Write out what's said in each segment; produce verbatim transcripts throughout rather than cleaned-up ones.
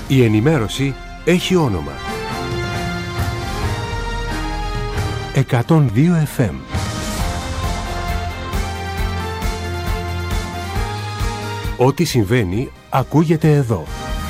Η ενημέρωση έχει όνομα. εκατόν δύο εφ εμ. Ό,τι συμβαίνει ακούγεται εδώ.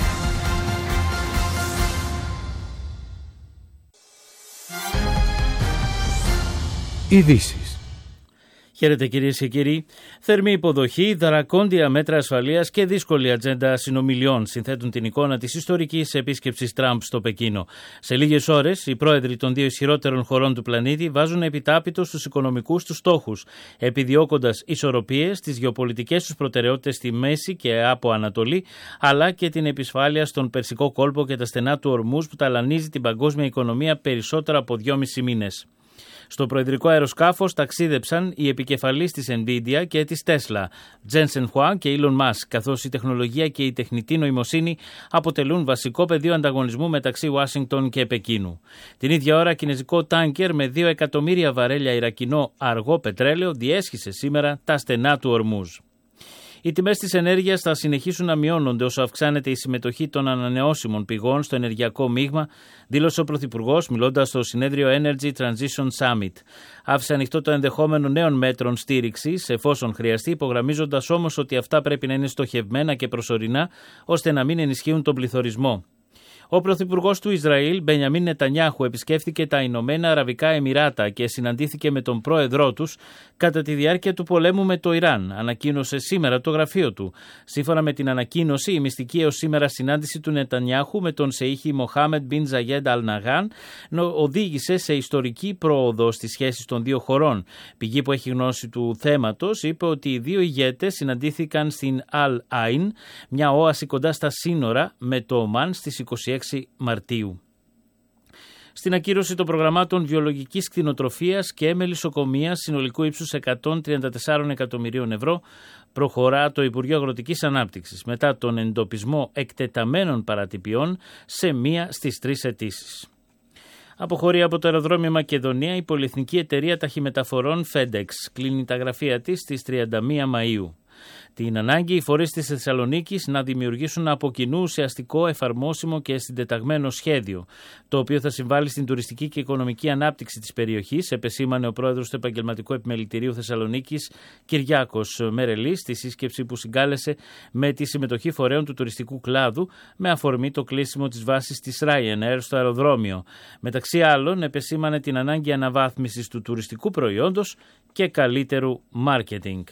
Ειδήσεις. Χαίρετε κυρίες και κύριοι. Θερμή υποδοχή, δρακόντια μέτρα ασφαλείας και δύσκολη ατζέντα συνομιλιών συνθέτουν την εικόνα της ιστορικής επίσκεψης Τραμπ στο Πεκίνο. Σε λίγες ώρες, οι πρόεδροι των δύο ισχυρότερων χωρών του πλανήτη βάζουν επιτάπητο στους οικονομικούς τους στόχους, επιδιώκοντας ισορροπίες στις γεωπολιτικές τους προτεραιότητες στη Μέση και από Ανατολή, αλλά και την επισφάλεια στον Περσικό κόλπο και τα στενά του Ορμούζ που ταλανίζει την παγκόσμια οικονομία περισσότερο από δυόμισι μήνες. Στο προεδρικό αεροσκάφος ταξίδεψαν οι επικεφαλείς της Nvidia και της Tesla, Jensen Huang και Elon Musk, καθώς η τεχνολογία και η τεχνητή νοημοσύνη αποτελούν βασικό πεδίο ανταγωνισμού μεταξύ Ουάσιγκτον και Πεκίνου. Την ίδια ώρα, κινέζικο τάνκερ με δύο εκατομμύρια βαρέλια ιρακινό αργό πετρέλαιο διέσχισε σήμερα τα στενά του Ορμούζ. Οι τιμές της ενέργειας θα συνεχίσουν να μειώνονται όσο αυξάνεται η συμμετοχή των ανανεώσιμων πηγών στο ενεργειακό μείγμα, δήλωσε ο Πρωθυπουργός μιλώντας στο συνέδριο Energy Transition Summit. Άφησε ανοιχτό το ενδεχόμενο νέων μέτρων στήριξης, εφόσον χρειαστεί, υπογραμμίζοντας όμως ότι αυτά πρέπει να είναι στοχευμένα και προσωρινά, ώστε να μην ενισχύουν τον πληθωρισμό. Ο Πρωθυπουργός του Ισραήλ, Μπενιαμίν Νετανιάχου, επισκέφθηκε τα Ηνωμένα Αραβικά Εμιράτα και συναντήθηκε με τον πρόεδρό τους κατά τη διάρκεια του πολέμου με το Ιράν, ανακοίνωσε σήμερα το γραφείο του. Σύμφωνα με την ανακοίνωση, η μυστική έως σήμερα συνάντηση του Νετανιάχου με τον Σεΐχη Μοχάμεντ Μπιν Ζαγέντ Αλ Ναγάν οδήγησε σε ιστορική πρόοδο στις σχέσεις των δύο χωρών. Πηγή που έχει γνώση του θέματος είπε ότι οι δύο ηγέτες συναντήθηκαν στην Αλ Άιν, μια όαση κοντά στα σύνορα με το Ομάν, στις είκοσι έξι Μαρτίου. Στην ακύρωση των προγραμμάτων βιολογικής κτηνοτροφίας και μελισσοκομείας συνολικού ύψους εκατόν τριάντα τέσσερα εκατομμυρίων ευρώ προχωρά το Υπουργείο Αγροτικής Ανάπτυξης μετά τον εντοπισμό εκτεταμένων παρατυπιών σε μία στις τρεις αιτήσεις. Αποχωρεί από το αεροδρόμιο Μακεδονία η πολυεθνική εταιρεία ταχυμεταφορών FedEx. Κλείνει τα γραφεία της στις τριάντα μία Μαΐου. Την ανάγκη οι φορείς της Θεσσαλονίκης να δημιουργήσουν από κοινού ουσιαστικό, εφαρμόσιμο και συντεταγμένο σχέδιο, το οποίο θα συμβάλλει στην τουριστική και οικονομική ανάπτυξη της περιοχής, επεσήμανε ο πρόεδρος του Επαγγελματικού Επιμελητηρίου Θεσσαλονίκης, Κυριάκος Μερελής, στη σύσκεψη που συγκάλεσε με τη συμμετοχή φορέων του τουριστικού κλάδου, με αφορμή το κλείσιμο της βάσης της Ryanair στο αεροδρόμιο. Μεταξύ άλλων, επεσήμανε την ανάγκη αναβάθμισης του τουριστικού προϊόντος και καλύτερου μάρκετινγκ.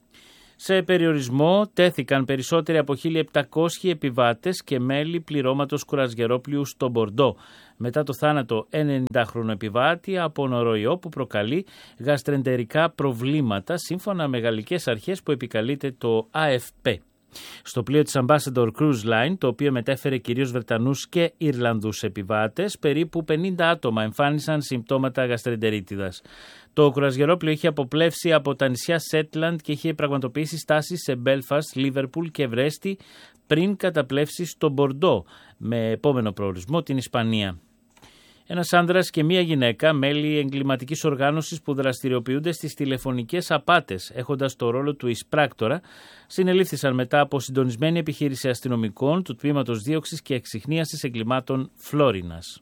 Σε περιορισμό τέθηκαν περισσότεροι από χίλια επτακόσιοι επιβάτες και μέλη πληρώματος κουρασγερόπλοιου στο Μπορντό, μετά το θάνατο ενενηντάχρονου επιβάτη από νοροϊό που προκαλεί γαστρεντερικά προβλήματα, σύμφωνα με γαλλικές αρχές που επικαλείται το Α Εφ Πι. Στο πλοίο της Ambassador Cruise Line, το οποίο μετέφερε κυρίως Βρετανούς και Ιρλανδούς επιβάτες, περίπου πενήντα άτομα εμφάνισαν συμπτώματα γαστρεντερίτιδας. Το κουρασγερόπλοιο είχε αποπλεύσει από τα νησιά Σέτλαντ και είχε πραγματοποιήσει στάσεις σε Μπέλφαστ, Λίβερπουλ και Βρέστη πριν καταπλεύσει στο Μπορντό, με επόμενο προορισμό την Ισπανία. Ένας άνδρας και μία γυναίκα, μέλη εγκληματικής οργάνωσης που δραστηριοποιούνται στις τηλεφωνικές απάτες, έχοντας το ρόλο του εισπράκτορα, συνελήφθησαν μετά από συντονισμένη επιχείρηση αστυνομικών του Τμήματος Δίωξης και Εξιχνίασης Εγκλημάτων Φλόρινας.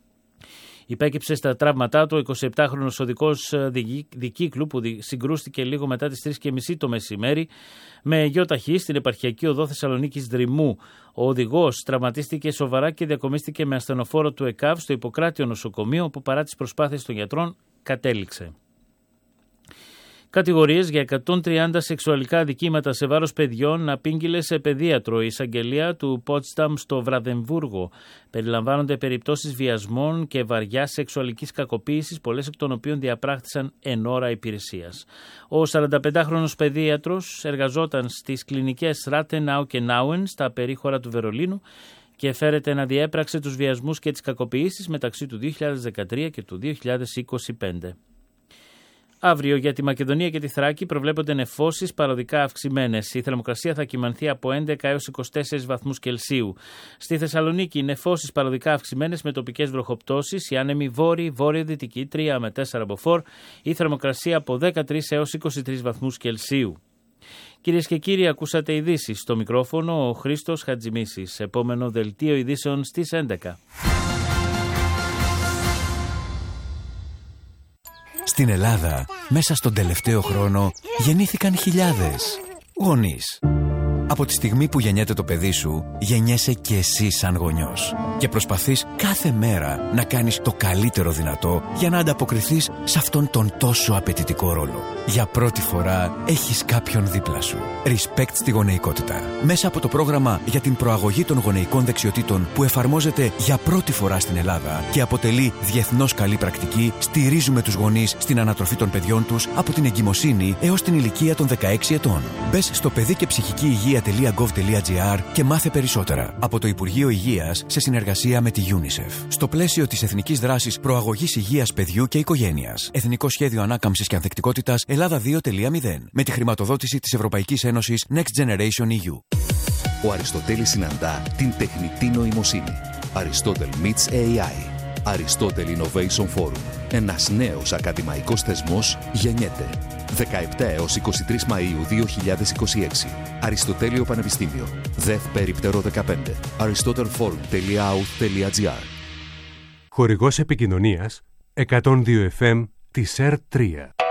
Υπέκυψε στα τραύματά του ο εικοσιεπτάχρονος οδικός δικύκλου που συγκρούστηκε λίγο μετά τις τρεις και μισή το μεσημέρι με γιοταχή στην επαρχιακή οδό Θεσσαλονίκης Δρυμού. Ο οδηγός τραυματίστηκε σοβαρά και διακομίστηκε με ασθενοφόρο του ΕΚΑΒ στο Ιπποκράτιο νοσοκομείο, που παρά τις προσπάθειες των γιατρών κατέληξε. Κατηγορίες για εκατόν τριάντα σεξουαλικά αδικήματα σε βάρος παιδιών απήγγειλε σε παιδίατρο η εισαγγελία του Πότσταμ στο Βραδεμβούργο. Περιλαμβάνονται περιπτώσεις βιασμών και βαριάς σεξουαλικής κακοποίησης, πολλές εκ των οποίων διαπράχθησαν εν ώρα υπηρεσίας. Ο σαρανταπεντάχρονος παιδίατρος εργαζόταν στις κλινικές Ράτενάου και Νάουεν στα περίχωρα του Βερολίνου και φέρεται να διέπραξε τους βιασμούς και τις κακοποίησεις μεταξύ του δύο χιλιάδες δεκατρία και του δύο χιλιάδες είκοσι πέντε. Αύριο για τη Μακεδονία και τη Θράκη προβλέπονται νεφώσεις παροδικά αυξημένες. Η θερμοκρασία θα κυμανθεί από έντεκα έως είκοσι τέσσερις βαθμούς Κελσίου. Στη Θεσσαλονίκη νεφώσεις παροδικά αυξημένες με τοπικές βροχοπτώσεις. Οι άνεμοι βόρειοι, βόρειο-δυτικοί τρία με τέσσερα μποφόρ. Η θερμοκρασία από δεκατρείς έως είκοσι τρεις βαθμούς Κελσίου. Κυρίες και κύριοι, ακούσατε ειδήσεις. Στο μικρόφωνο ο Χρήστος Χατζημίσης. Επόμενο δελτίο ειδήσεων στις έντεκα. Στην Ελλάδα, μέσα στον τελευταίο χρόνο, γεννήθηκαν χιλιάδες γονείς. Από τη στιγμή που γεννιέται το παιδί σου, γεννιέσαι και εσύ σαν γονιός. Και προσπαθείς κάθε μέρα να κάνεις το καλύτερο δυνατό για να ανταποκριθείς σε αυτόν τον τόσο απαιτητικό ρόλο. Για πρώτη φορά έχεις κάποιον δίπλα σου. Respect στη γονεϊκότητα. Μέσα από το πρόγραμμα για την προαγωγή των γονεϊκών δεξιοτήτων που εφαρμόζεται για πρώτη φορά στην Ελλάδα και αποτελεί διεθνώς καλή πρακτική, στηρίζουμε τους γονείς στην ανατροφή των παιδιών τους από την εγκυμοσύνη έως την ηλικία των δεκαέξι ετών. Μπες στο παιδί και ψυχική υγεία τελεία γκοβ τελεία τζι άρ και μάθε περισσότερα από το Υπουργείο Υγείας σε συνεργασία με τη UNICEF. Στο πλαίσιο της Εθνικής Δράσης Προαγωγής Υγείας Παιδιού και Οικογένειας. Εθνικό Σχέδιο Ανάκαμψης και Ανθεκτικότητας Ελλάδα δύο τελεία μηδέν. Με τη χρηματοδότηση της Ευρωπαϊκής Ένωσης Next Generation ι γιου. Ο Αριστοτέλης συναντά την τεχνητή νοημοσύνη. Aristotle meets έι άι. Aristotle Innovation Forum. Ένας νέος ακαδημαϊκός θεσμός γεννιέται. δεκαεπτά έως είκοσι τρεις Μαΐου δύο χιλιάδες είκοσι έξι. Αριστοτέλειο Πανεπιστήμιο. ΔΕΘ Περίπτερο δεκαπέντε. aristotle forum τελεία άουθ τελεία τζι άρ. Χορηγός επικοινωνίας εκατόν δύο εφ εμ της ΕΡ τρία.